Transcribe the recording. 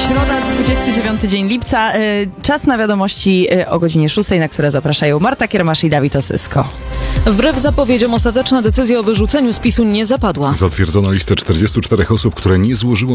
Środa, 29 dzień lipca. Czas na wiadomości o godzinie 6, na które zapraszają Marta Kiermasz i Dawid Osysko. Wbrew zapowiedziom ostateczna decyzja o wyrzuceniu z PiS-u nie zapadła. Zatwierdzono listę 44 osób, które nie złożyło